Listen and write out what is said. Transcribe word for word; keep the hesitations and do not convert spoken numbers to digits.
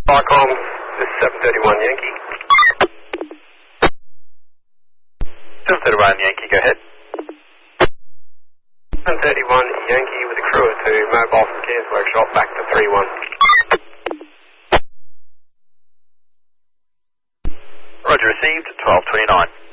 Starcom, this is seven thirty-one Yankee. seven thirty-one Yankee, go ahead. seven thirty-one Yankee with a crew of two, mobile from Cairns Workshop, back to three one. Roger, received, twelve twenty-nine.